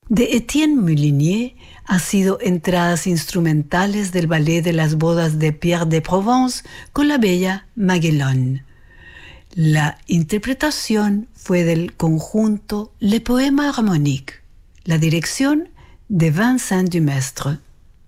de Etienne Moulinier ha sido entradas instrumentales del ballet de las bodas de Pierre de Provence con la bella Maguelone. La interpretación fue del conjunto Le Poème Harmonique, la dirección de Vincent Dumestre.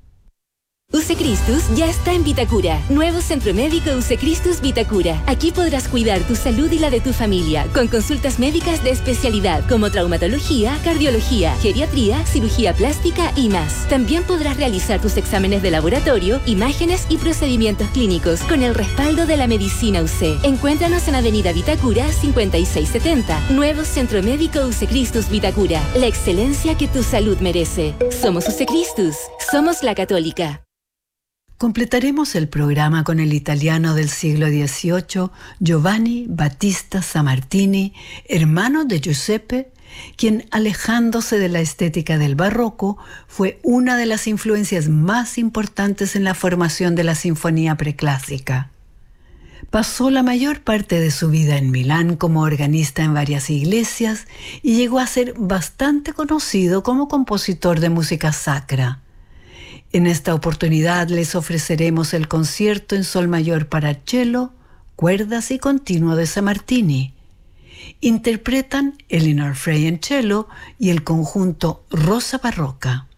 UC ya está en Vitacura. Nuevo Centro Médico UC Vitacura. Aquí podrás cuidar tu salud y la de tu familia, con consultas médicas de especialidad como traumatología, cardiología, geriatría, cirugía plástica y más. También podrás realizar tus exámenes de laboratorio, imágenes y procedimientos clínicos con el respaldo de la medicina UC. Encuéntranos en Avenida Vitacura 5670. Nuevo Centro Médico UC Vitacura. La excelencia que tu salud merece. Somos UC Somos la Católica. Completaremos el programa con el italiano del siglo XVIII, Giovanni Battista Sammartini, hermano de Giuseppe, quien, alejándose de la estética del barroco, fue una de las influencias más importantes en la formación de la sinfonía preclásica. Pasó la mayor parte de su vida en Milán como organista en varias iglesias y llegó a ser bastante conocido como compositor de música sacra. En esta oportunidad les ofreceremos el concierto en sol mayor para cello, cuerdas y continuo de Sammartini. Interpretan Elinor Frey en cello y el conjunto Rosa Barroca.